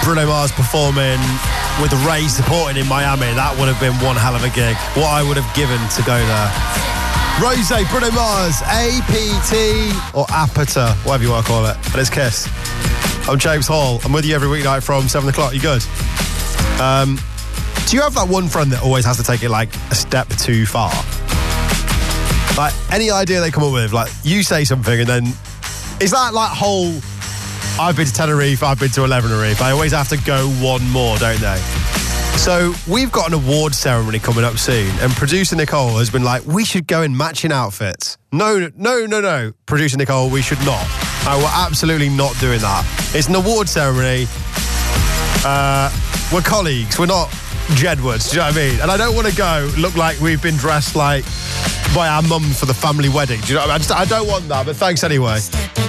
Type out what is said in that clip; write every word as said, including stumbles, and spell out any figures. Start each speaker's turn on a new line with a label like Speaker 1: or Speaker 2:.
Speaker 1: Bruno Mars performing with Ray supporting in Miami. That would have been one hell of a gig. What I would have given to go there. Rose, Bruno Mars, A P T or Apata, whatever you want to call it. And it's Kiss. I'm James Hall. I'm with you every weeknight from seven o'clock. You good? Um, do you have that one friend that always has to take it like a step too far? Like any idea they come up with, like you say something and then it's that like whole I've been to Tenerife, I've been to Elevenerife. I always have to go one more, don't they? So we've got an award ceremony coming up soon and producer Nicole has been like, we should go in matching outfits. No, no, no, no. Producer Nicole, we should not. No, we're absolutely not doing that. It's an award ceremony. Uh, we're colleagues. We're not Jedwards, do you know what I mean? And I don't want to go look like we've been dressed like by our mum for the family wedding. Do you know what I mean? I, just, I don't want that, but thanks anyway.